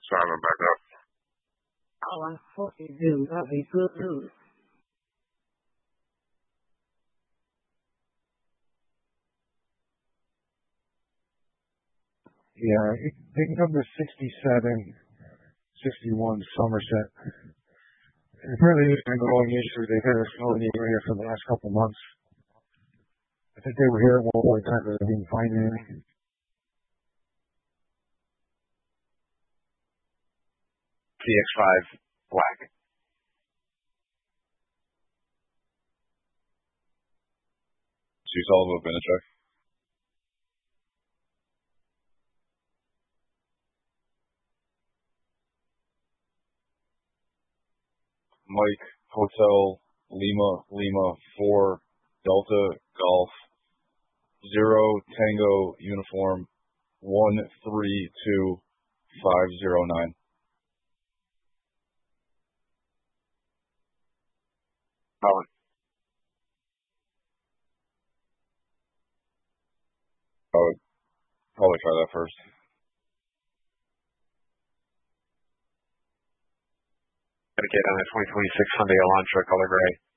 Simon back up. All I fucking do, that'd be good news. Yeah, they can come to 67, 61 Somerset. Apparently there's been a growing issue. They've had a snow in the area for the last couple of months. I think they were here at one point in time, but they didn't find anything. CX5 black. Chief Sullivan, Benichek. Mike, Hotel, Lima 4, Delta, Golf, 0, Tango, Uniform, 132509. Colin. I would probably try that first. Gonna get on a 2026 Hyundai Elantra color gray.